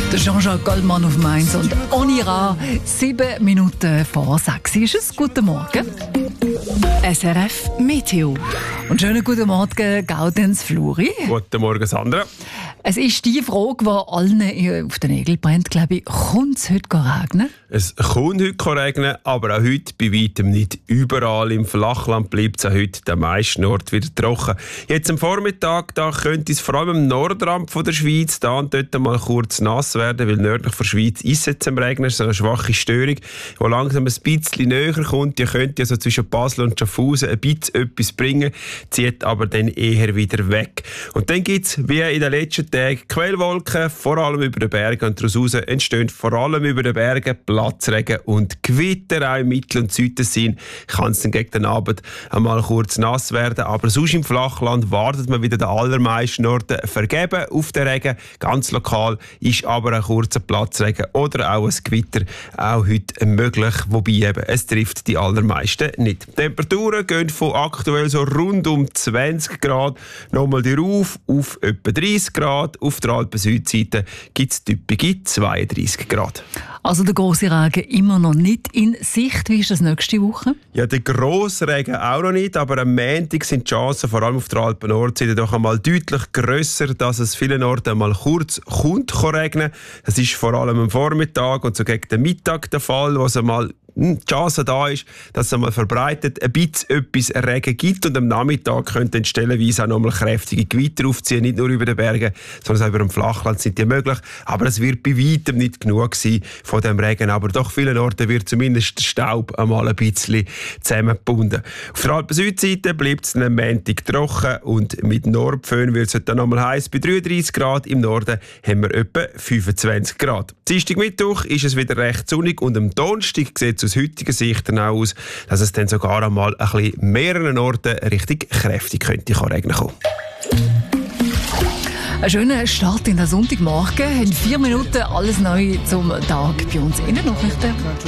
Der Jean-Jacques Goldman auf Mainz und On ira 7 Minuten vor 6 ist es. Guten Morgen. SRF Meteo. Und schönen guten Morgen, Gaudenz Fluri. Guten Morgen, Sandra. Es ist die Frage, die allen auf den Nägeln brennt, glaube ich. Kommt es heute regnen? Es kommt heute regnen, aber auch heute bei weitem nicht überall. Im Flachland bleibt es auch heute den meisten Orten wieder trocken. Jetzt am Vormittag da könnte es vor allem im Nordrand von der Schweiz da und dort mal kurz nass werden, weil nördlich von der Schweiz ist es jetzt am Regnen. Das ist eine schwache Störung, die langsam ein bisschen näher kommt. Die könnte also zwischen Basel und Schaffhausen ein bisschen etwas bringen, zieht aber dann eher wieder weg. Und dann gibt es, wie in den letzten Tagen, Quellwolken, vor allem über den Bergen. Und daraus entstehen vor allem über den Bergen Platzregen und Gewitter. Auch im Mittel- und Südtessin kann es dann gegen den Abend einmal kurz nass werden. Aber sonst im Flachland wartet man wieder den allermeisten Orten vergeben auf den Regen. Ganz lokal ist aber ein kurzer Platzregen oder auch ein Gewitter auch heute möglich. Wobei eben, es trifft die allermeisten nicht. Die Temperaturen gehen von aktuell so rund um 20 Grad nochmal auf etwa 30 Grad. Auf der Alpen-Südseite gibt es typische 32 Grad. Also der grosse Regen immer noch nicht in Sicht. Wie ist das nächste Woche? Ja, der grosse Regen auch noch nicht, aber am Montag sind die Chancen, vor allem auf der Alpen-Nordseite, doch einmal deutlich grösser, dass es vielen Orten einmal kurz regnen. Das ist vor allem am Vormittag und so gegen den Mittag der Fall, wo es einmal die Chance da ist, dass es einmal verbreitet ein bisschen etwas Regen gibt und am Nachmittag könnte dann stellenweise auch nochmal kräftige Gewitter aufziehen, nicht nur über den Bergen, sondern auch über dem Flachland sind die möglich, aber es wird bei weitem nicht genug sein von dem Regen, aber doch vielen Orten wird zumindest der Staub einmal ein bisschen zusammengebunden. Auf der Alpen-Südseite bleibt es am Montag trocken und mit Nordföhn wird es dann nochmal heiß bei 33 Grad, im Norden haben wir etwa 25 Grad. Dienstag Mittwoch ist es wieder recht sonnig und am Donnerstag sieht es aus heutiger Sicht dann auch aus, dass es dann sogar einmal ein bisschen mehreren Orten richtig kräftig könnte regnen kommen. Ein schöner Start in den Sonntagmorgen. In 4 Minuten alles neu zum Tag bei uns in den Nachrichten.